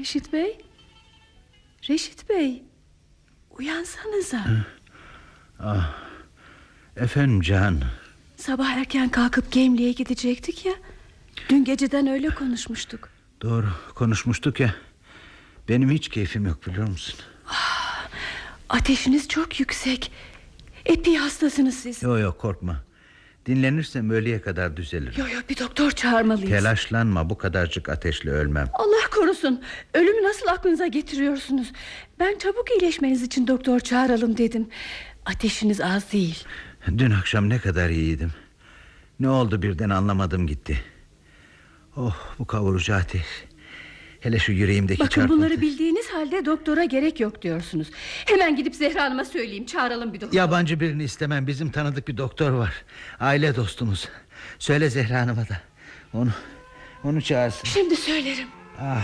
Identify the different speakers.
Speaker 1: Reşit Bey? Reşit Bey, uyansanıza.
Speaker 2: Efendim Can.
Speaker 1: Sabah erken kalkıp Gemliğe gidecektik ya. Dün geceden öyle konuşmuştuk.
Speaker 2: Doğru konuşmuştuk ya. Benim hiç keyfim yok, biliyor musun?
Speaker 1: Ateşiniz çok yüksek. Epey hastasınız siz.
Speaker 2: Yok korkma. Dinlenirsem öğleye kadar düzelir.
Speaker 1: Yok bir doktor çağırmalıyız.
Speaker 2: Telaşlanma, bu kadarcık ateşle ölmem.
Speaker 1: Allah korusun. Ölümü nasıl aklınıza getiriyorsunuz? Ben çabuk iyileşmeniz için doktor çağıralım dedim. Ateşiniz az değil.
Speaker 2: Dün akşam ne kadar iyiydim. Ne oldu birden anlamadım gitti. Oh, bu kavurucu ateş. Hele şu yüreğimdeki
Speaker 1: Bakın
Speaker 2: çarpıntı.
Speaker 1: bunları bildiğiniz halde doktora gerek yok diyorsunuz. Hemen gidip Zehra Hanım'a söyleyeyim, çağıralım bir doktor.
Speaker 2: Yabancı birini istemem, bizim tanıdık bir doktor var. Aile dostumuz. Söyle Zehra Hanım'a da. Onu çağırsın.
Speaker 1: Şimdi söylerim.